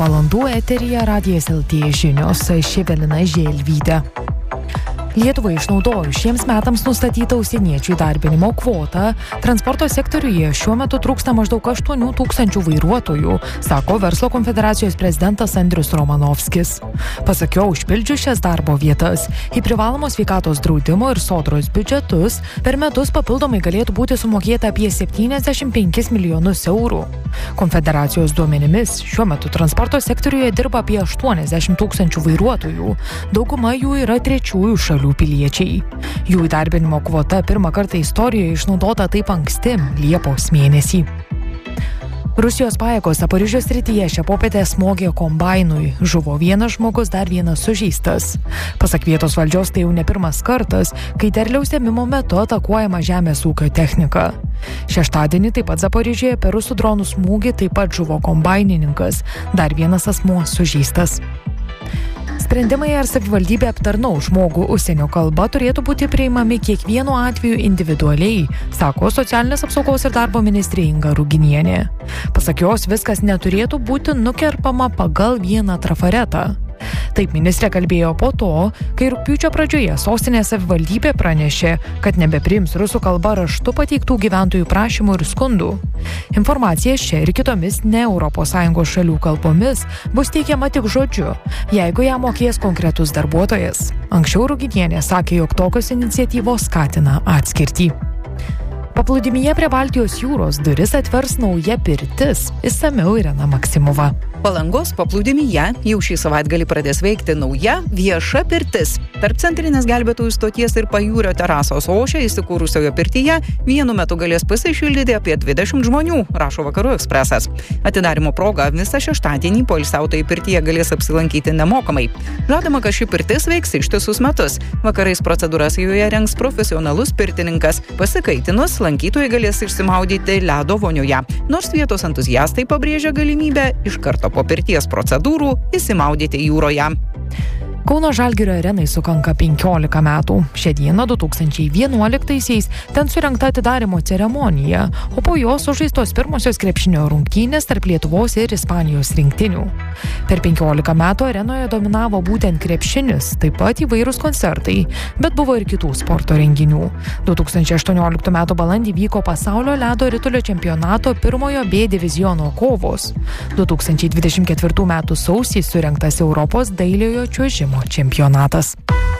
Valandų eteryje Radijas LT žinios, aš Evelina Želvytė. Lietuvai išnaudojus šiems metams nustatytą užsieniečių įdarbinimo kvotą, transporto sektoriuje šiuo metu trūksta maždaug 8 000 vairuotojų, sako Verslo konfederacijos prezidentas Andrius Romanovskis. Pasak jo, užpildžius šias darbo vietas, į privalomos sveikatos draudimo ir sodros biudžetus per metus papildomai galėtų būti sumokėta apie 75 milijonus eurų. Konfederacijos duomenimis, šiuo metu transporto sektoriuje dirba apie 80 000 vairuotojų, dauguma jų yra trečiųjų šalių piliečiai. Jų įdarbinimo kvota pirmą kartą istorijoje išnaudota taip anksti, Liepos mėnesį. Rusijos pajėgos Zaporižės srityje šią popietę smogė kombainui. Žuvo vienas žmogus, dar vienas sužeistas. Pasak vietos valdžios, tai jau ne pirmas kartas, kai derliaus ėmimo metu atakuojama žemės ūkio technika. Šeštadienį taip pat Zaporižėje per rusų dronų smūgį taip pat žuvo kombainininkas, dar vienas asmuo sužeistas. Sprendimai, ar savivaldybė aptarnaus žmogų užsienio kalba, turėtų būti priimami kiekvienu atveju individualiai, sako socialinės apsaugos ir darbo ministrė Inga Ruginienė. Pasak jos, viskas neturėtų būti nukerpama pagal vieną trafaretą. Taip ministrė kalbėjo po to, kai rugpjūčio pradžioje sostinės savivaldybė pranešė, kad nebepriims rusų kalba raštu pateiktų gyventojų prašymų ir skundų. Informacija šia ir kitomis ne ES šalių kalbomis bus teikiama tik žodžiu, jeigu ją mokės konkretus darbuotojas. Anksčiau Ruginienė sakė, jog tokios iniciatyvos skatina atskirtį. Paplūdimyje prie Baltijos jūros duris atvers nauja pirtis, išsamiau Irena Maksimova. Palangos paplūdimyje jau šį savaitgalį pradės veikti nauja vieša pirtis. Tarp centrinės gelbėtojų stoties ir pajūrio terasos Ošė įsikūrusioje pirtyje vienu metu galės pasišildyti apie 20 žmonių, rašo Vakarų Ekspresas. Atidarymo proga visą šeštadienį poilsiautojai pirtyje galės apsilankyti nemokamai. Žadama, kad ši pirtis veiks ištisus metus. Vakarais procedūras joje rengs profesionalus pirtininkas. Pasikaitinus, lankytojai galės išsimaudyti ledo vonioje. Nors vietos entuziastai pabrėžia galimybę iš karto po pirties procedūrų įsimaudyti jūroje. Kauno Žalgirio arenai sukanka 15 metų. Šią dieną 2011-aisiais ten surengta atidarymo ceremonija, o po jos sužaistos pirmosios krepšinio rungtynės tarp Lietuvos ir Ispanijos rinktinių. Per 15 metų arenoje dominavo būtent krepšinis, taip pat įvairūs koncertai, bet buvo ir kitų sporto renginių. 2018 metų balandį vyko pasaulio ledo ritulio čempionato pirmojo B diviziono kovos. 2024 metų sausį surengtas Europos dailiojo čiuožimo čempionatas.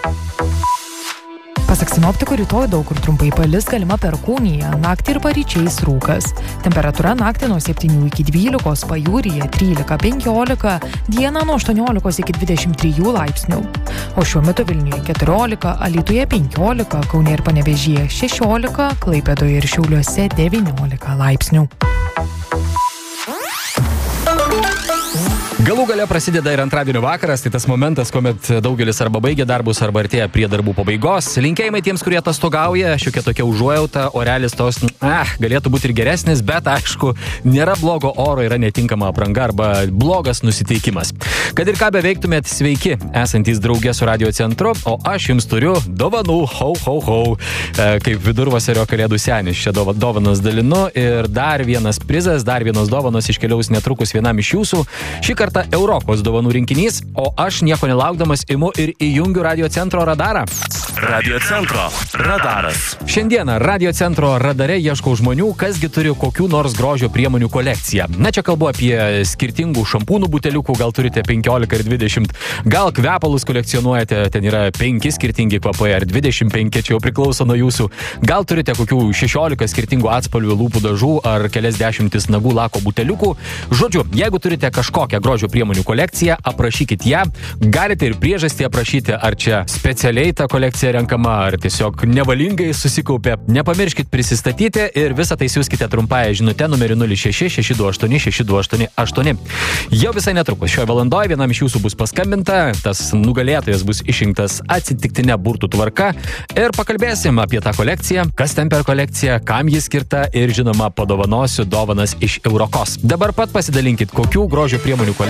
Pasak sinoptikų, rytoj daug kur trumpai palis, galima perkūnija, naktį ir paryčiais rūkas. Temperatūra naktį nuo 7 iki 12, pajūryje 13-15, dieną nuo 18 iki 23 laipsnių. O šiuo metu Vilniuje 14, Alytuje 15, Kaune ir Panevėžyje 16, Klaipėdoje ir Šiauliuose 19 laipsnių. Galų gale prasideda ir antradienio vakaras, tai tas momentas, kuomet daugelis arba baigia darbus, arba artėja prie darbų pabaigos. Linkėjimai tiems, kurie atostogauja, šiokia tokia užuojauta, orelis tos, galėtų būti ir geresnis, bet aišku, nėra blogo oro, yra netinkama apranga arba blogas nusiteikimas. Kad ir ką beveiktumėt, sveiki, esantys drauge su Radio Centru, o aš jums turiu dovanų, kaip vidurvasario kalėdų senis. Čia dovanas dalinu ir dar vienas prizas, dar vienos dovanos iškeliaus netrukus vienam iš jūsų. Šį kartą Europos dovanų rinkinys, o aš nieko nelaukdamas imu ir įjungiu Radio Centro radarą. Radio Centro radaras. Šiandieną Radio Centro radare ieškau žmonių, kasgi turi kokių nors grožio priemonių kolekciją. Na, čia kalbu apie skirtingų šampūnų buteliukų, gal turite 15 ir 20, gal kvepalus kolekcionuojate, ten yra 5 skirtingi kvapai ar 25, čia jau priklauso nuo jūsų. Gal turite kokių 16 skirtingų atspalvių lūpų dažų ar kelias dešimtis nagų lako buteliukų. Žodžiu, jeigu turite kažkokią grožio priemonių kolekciją, aprašykit ją. Galite ir priežastį aprašyti, ar čia specialiai ta kolekcija renkama, ar tiesiog nevalingai susikaupė. Nepamirškit prisistatyti ir visą tai siųskite trumpąją žinutę numeriu 06-628-628. Jau visai netrukus šioje valandoje vienam iš jūsų bus paskambinta, tas nugalėtojas bus išrinktas atsitiktinė burtų tvarka ir pakalbėsim apie tą kolekciją, kas ten per kolekciją, kam ji skirta ir žinoma padovanosiu dovanas iš Eurokos. Dabar pat pasidalinkit, kokių grožio priemonių kolekcijų